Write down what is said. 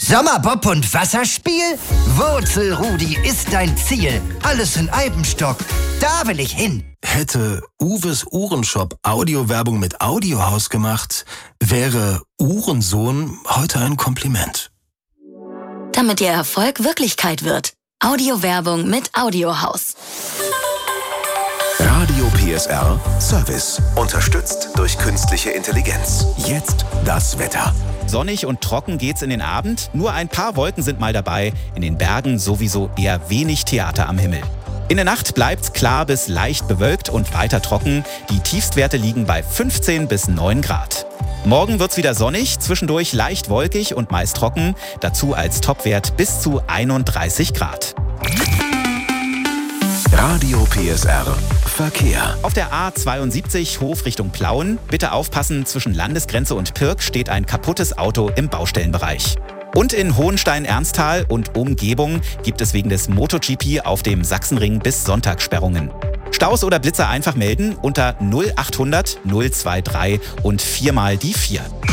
Sommerbob und Wasserspiel? Wurzelrudi ist dein Ziel. Alles in Eibenstock. Da will ich hin. Hätte Uwes Uhrenshop Audiowerbung mit Audiohaus gemacht, wäre Uhrensohn heute ein Kompliment. Damit Ihr Erfolg Wirklichkeit wird. Audiowerbung mit Audiohaus. Radio PSR Service. Unterstützt durch künstliche Intelligenz. Jetzt das Wetter. Sonnig und trocken geht's in den Abend. Nur ein paar Wolken sind mal dabei. In den Bergen sowieso eher wenig Theater am Himmel. In der Nacht bleibt's klar bis leicht bewölkt und weiter trocken. Die Tiefstwerte liegen bei 15 bis 9 Grad. Morgen wird's wieder sonnig, zwischendurch leicht wolkig und meist trocken. Dazu als Topwert bis zu 31 Grad. Radio PSR Verkehr. Auf der A72 Hof Richtung Plauen. Bitte aufpassen, zwischen Landesgrenze und Pirk steht ein kaputtes Auto im Baustellenbereich. Und in Hohenstein-Ernsthal und Umgebung gibt es wegen des MotoGP auf dem Sachsenring bis Sonntag Sperrungen. Staus oder Blitzer einfach melden unter 0800 023 und 4 mal die 4.